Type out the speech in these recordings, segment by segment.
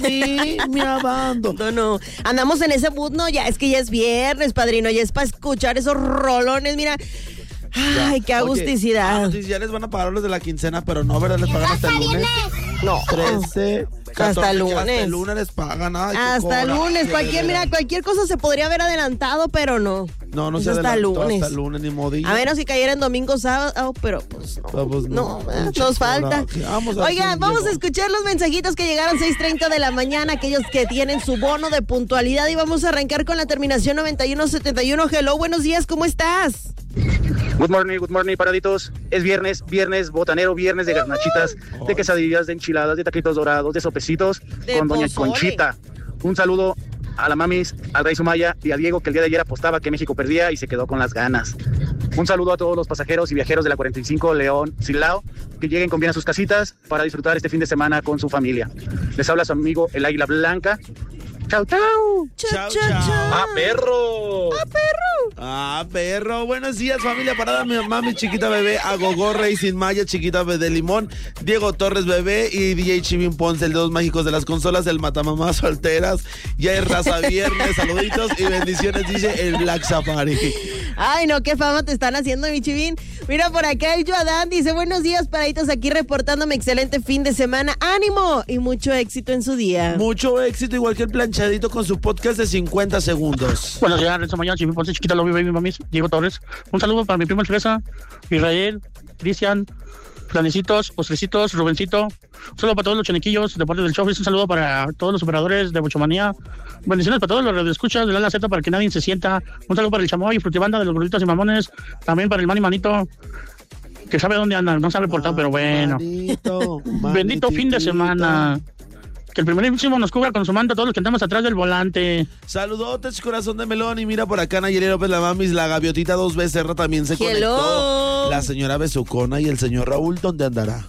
mí me abandono. No. Andamos en ese mood, ¿no? Ya es que ya es viernes, padrino. Ya es para escuchar esos rolones, mira. Ay, qué agusticidad. Oye, ya les van a pagar los de la quincena, pero no, ¿verdad? Les pagan hasta el lunes. No. 13, 14, hasta el lunes. Hasta el lunes les pagan. Ay, hasta el lunes. Cualquier cosa se podría haber adelantado, pero no. No se adelantó hasta el lunes, ni modillo. A menos si cayera en domingo, sábado, pero pues no. Nos falta. Oigan, vamos a escuchar los mensajitos que llegaron 6:30 de la mañana, aquellos que tienen su bono de puntualidad, y vamos a arrancar con la terminación 9171. Hello, buenos días, ¿cómo estás? Good morning, paraditos. Es viernes botanero, viernes de garnachitas, de quesadillas, de enchiladas, de taquitos dorados, de sopecitos, con doña Conchita. Un saludo a la mamis, al Rey Sumaya y a Diego, que el día de ayer apostaba que México perdía y se quedó con las ganas. Un saludo a todos los pasajeros y viajeros de la 45 León Silao, que lleguen con bien a sus casitas para disfrutar este fin de semana con su familia. Les habla su amigo el Águila Blanca. Chau. Chau. ¡Ah, perro! Buenos días, familia parada, mi mami, chiquita bebé, a Gogó, Racing Maya, chiquita bebé de Limón, Diego Torres bebé y DJ Chivín Ponce, el de los mágicos de las consolas, el matamamás solteras. Ya es raza viernes, saluditos y bendiciones, dice el Black Safari. Ay, no, qué fama te están haciendo, mi Chivín. Mira, por acá el Joadán dice, buenos días, paraditos, aquí reportándome excelente fin de semana. ¡Ánimo! Y mucho éxito en su día. Mucho éxito, igual que el planchadito con su podcast de 50 segundos. Buenos días, Renzo Mañana, Chivín Ponce, chiquita Lobby Baby Mamis, Diego Torres. Un saludo para mi primo Fresa, Israel, Cristian, Planecitos, Postrecitos, Rubencito. Un saludo para todos los chanequillos de parte del show. Un saludo para todos los operadores de Bochomanía. Bendiciones para todos los radioescuchas de la Z para que nadie se sienta. Un saludo para el Chamoy y Frutibanda de los Gorditos y Mamones. También para el Manny Manito, que sabe dónde anda, no sabe portar, pero bueno. Bendito fin de semana. Que el primerísimo nos cubra con su manto a todos los que andamos atrás del volante. Saludotes, corazón de melón. Y mira por acá, Nayeli López, la mamis, la gaviotita 2 veces también se conectó. La señora Besucona y el señor Raúl, ¿dónde andará?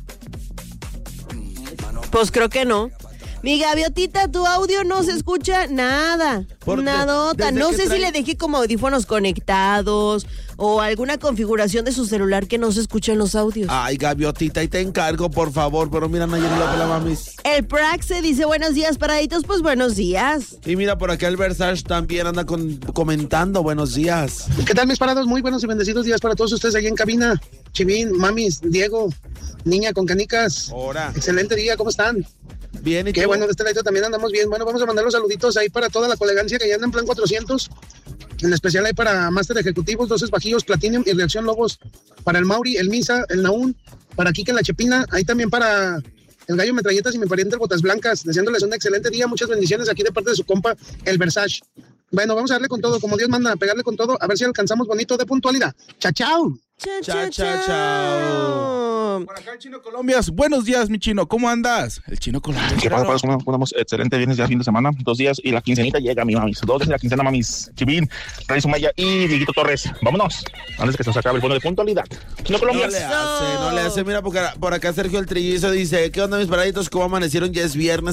Pues creo que no. Mi gaviotita, tu audio no se escucha nada. Nadota. No sé si le dejé como audífonos conectados o alguna configuración de su celular que no se escuchen los audios. Ay, gaviotita, y te encargo, por favor. Pero mira, Nayeli López, la mamis. El Praxe dice, buenos días, paraditos. Pues buenos días. Y mira, por acá el Versace también anda comentando, buenos días. ¿Qué tal, mis parados? Muy buenos y bendecidos días para todos ustedes ahí en cabina. Chivín, mamis, Diego, niña con canicas. Hola. Excelente día, ¿cómo están? Bien, ¿y qué tú? bueno, de este lado también andamos bien. Bueno, vamos a mandar los saluditos ahí para toda la colegancia que ya anda en plan 400. En especial ahí para Máster Ejecutivos, 12 Bajillos, Platinum y Reacción Lobos. Para el Mauri, el Misa, el Naún. Para Kike La Chepina. Ahí también para el Gallo Metralletas y mi pariente el Botas Blancas. Deseándoles un excelente día. Muchas bendiciones aquí de parte de su compa, el Versace. Bueno, vamos a darle con todo, como Dios manda, a pegarle con todo, a ver si alcanzamos bonito de puntualidad. ¡Chao! Chao. Por acá el Chino Colombias. Buenos días, mi Chino. ¿Cómo andas? El Chino Colombias. ¿Qué pasa? Ponemos excelente viernes ya fin de semana. 2 días y la quincenita llega, mi mamis. 2 días y la quincena, mamis. Chivín, Rey Sumaya y Dieguito Torres. Vámonos. Antes que se nos acabe el bono de puntualidad. Chino Colombias. No le hace. Mira, por acá Sergio el Trillizo dice, ¿qué onda, mis paraditos? ¿Cómo amanecieron? Ya es viernes.